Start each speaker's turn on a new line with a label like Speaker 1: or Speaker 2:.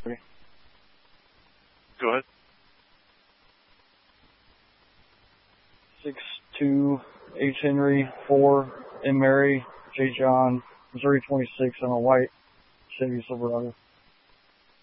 Speaker 1: Go ahead.
Speaker 2: 62 H. Henry, 4 M. Mary, J. John, Missouri 26 on a white Chevy Silverado.